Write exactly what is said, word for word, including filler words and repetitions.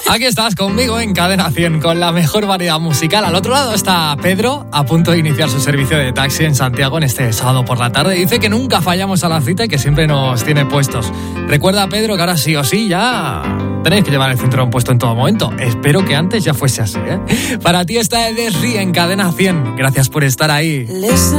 Aquí estás conmigo en Cadena cien con la mejor variedad musical. Al otro lado está Pedro, a punto de iniciar su servicio de taxi en Santiago en este sábado por la tarde. Dice que nunca fallamos a la cita y que siempre nos tiene puestos. Recuerda, Pedro, que ahora sí o sí ya tenéis que llevar el cinturón puesto en todo momento. Espero que antes ya fuese así, ¿eh? Para ti está Desri en Cadena cien. Gracias por estar ahí.